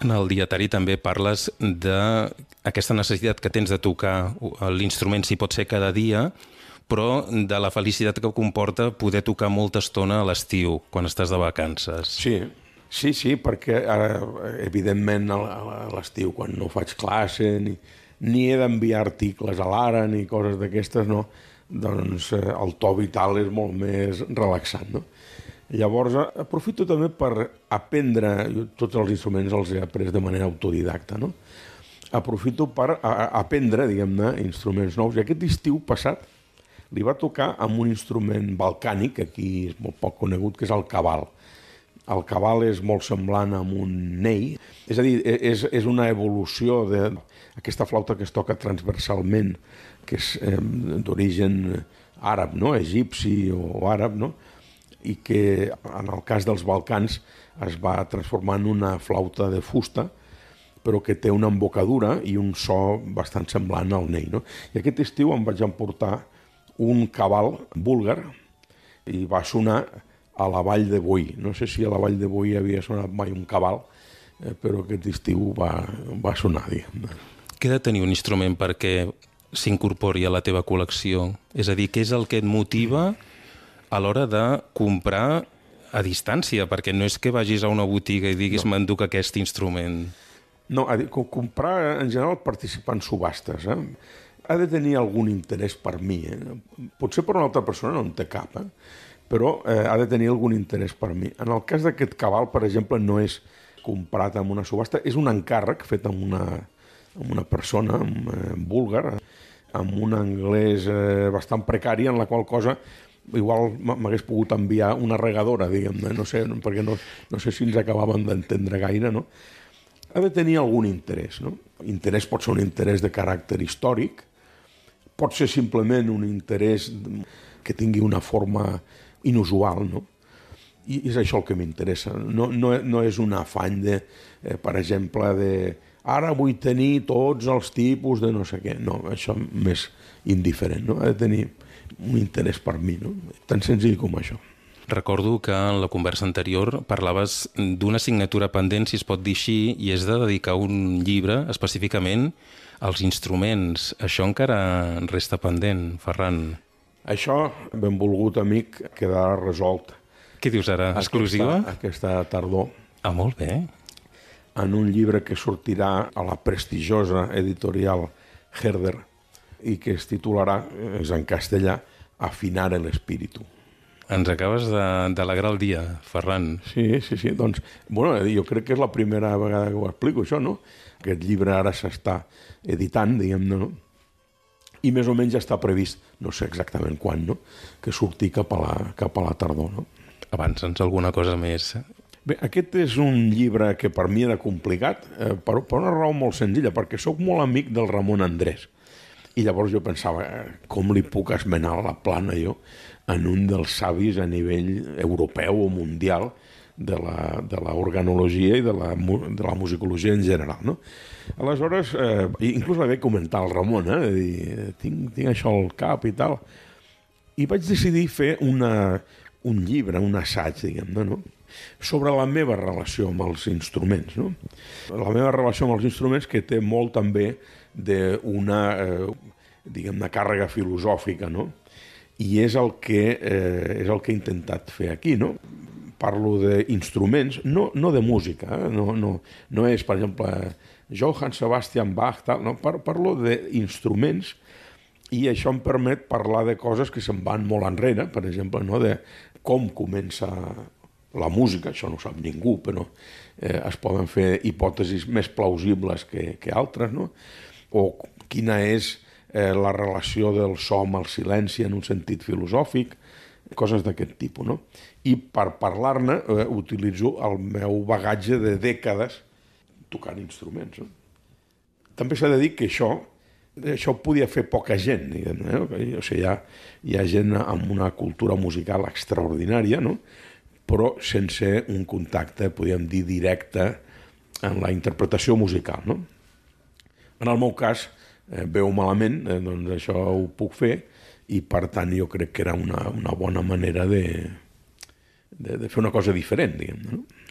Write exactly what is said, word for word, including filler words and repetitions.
En el dietari també parles d'aquesta necessitat que tens de tocar l'instrument, si pot ser cada dia, però de la felicitat que comporta poder tocar molta estona a l'estiu, quan estàs de vacances. Sí, sí, sí, perquè ara, evidentment, a l'estiu, quan no faig classe, ni, ni he d'enviar articles a l'Ara, ni coses d'aquestes, no, doncs el to vital és molt més relaxant, no? Llavors, aprofito també per aprendre, jo tots els instruments els he après de manera autodidacta, no? Aprofito per aprendre, diguem-ne, instruments nous. I aquest estiu passat li va tocar amb un instrument balcànic, que aquí és molt poc conegut, que és el cabal. El cabal és molt semblant amb un ney, és a dir, és, és una evolució d'aquesta flauta que es toca transversalment, que és eh, d'origen àrab, no? Egipci o àrab, no? I que en el cas dels Balcans es va transformar en una flauta de fusta, però que té una embocadura i un so bastant semblant al ney, no? I aquest estiu em vaig emportar un cabal búlgar i va sonar a la Vall de Boí. No sé si a la Vall de Boí havia sonat mai un cabal, eh, però aquest estiu va, va sonar, diguem. Què ha de tenir un instrument perquè s'incorpori a la teva col·lecció? És a dir, què és el que et motiva a l'hora de comprar a distància? Perquè no és que vagis a una botiga i diguis no. M'enduc aquest instrument. No, a dir, comprar en general participar en subhastes, eh? Ha de tenir algun interès per mi. Eh? Potser per una altra persona no en té cap, eh? Però eh, ha de tenir algun interès per mi. En el cas d'aquest cabal, per exemple, no és comprat en una subhasta, és un encàrrec fet amb una, amb una persona, amb, eh, búlgar, amb un anglès eh, bastant precari, en la qual cosa igual m'hagués pogut enviar una regadora, diguem-ne, no sé, perquè no, no sé si ens acabàvem d'entendre gaire, no? Ha de tenir algun interès, no? Interès pot ser un interès de caràcter històric, pot ser simplement un interès que tingui una forma inusual, no? I és això el que m'interessa. No, no, no és un afany de, eh, per exemple, de ara vull tenir tots els tipus de no sé què. No, això m'és indiferent, no? Ha de tenir un interès per mi, no? Tan senzill com això. Recordo que en la conversa anterior parlaves d'una assignatura pendent, si es pot dir així, i és de dedicar un llibre específicament als instruments. Això encara resta pendent, Ferran. Això, benvolgut amic, quedarà resolt. Què dius ara? Exclusiva? Aquesta, aquesta tardor. Ah, molt bé. En un llibre que sortirà a la prestigiosa editorial Herder i que es titularà, és en castellà, Afinar el espíritu. Ens acabes d'alegrar el dia, Ferran. Sí, sí, sí. Doncs, bueno, jo crec que és la primera vegada que ho explico, això, no? Aquest llibre ara s'està editant, diguem-ne, no? I més o menys ja està previst, no sé exactament quan, no? Que surti cap a la, cap a la tardor, no? Avança'ns alguna cosa més. Bé, aquest és un llibre que per mi era complicat, eh, per, per una raó molt senzilla, perquè sóc molt amic del Ramon Andrés. I llavors jo pensava, eh, com li puc esmenar la plana jo en un dels savis a nivell europeu o mundial de la, de la organologia i de la, de la musicologia en general, no? Aleshores, eh, inclús la vaig comentar al Ramon, eh, de dir, tinc, tinc això al cap i tal. I vaig decidir fer una, un llibre, un assaig, diguem-ne, no? Sobre la meva relació amb els instruments, no? La meva relació amb els instruments que té molt també d'una, eh, diguem-ne, càrrega filosòfica, no? I és el que, eh, és el que he intentat fer aquí, no? Parlo d'instruments, no, no de música, eh? no, no, no és, per exemple, Johann Sebastian Bach, tal, no? Parlo d'instruments i això em permet parlar de coses que se'n van molt enrere, per exemple, no? De com comença la música, això no ho sap ningú, però eh, es poden fer hipòtesis més plausibles que, que altres, no? O quina és eh, la relació del so amb el silenci en un sentit filosòfic, coses d'aquest tipus, no? I per parlar-ne eh, utilitzo el meu bagatge de dècades tocant instruments, no? També s'ha de dir que això, això podia fer poca gent, diguem, eh? O sigui, hi ha, hi ha gent amb una cultura musical extraordinària, no? Però sense un contacte, podríem dir, directe en la interpretació musical, no? En el meu cas, eh, veu malament, eh, doncs això ho puc fer, i per tant jo crec que era una, una bona manera de, de, de fer una cosa diferent, diguem-ne, no?